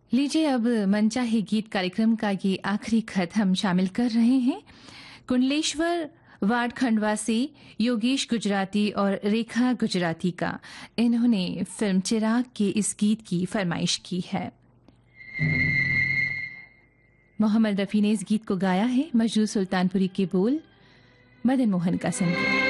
लीजिए अब मनचाहे गीत कार्यक्रम का ये आखिरी खत हम शामिल कर रहे हैं। कुंडलेश्वर वार्ड खंडवा से योगेश गुजराती और रेखा गुजराती का। इन्होंने फिल्म चिराग के इस गीत की फरमाइश की है। मोहम्मद रफ़ी ने इस गीत को गाया है। मजरू सुल्तानपुरी के बोल, मदन मोहन का संगीत।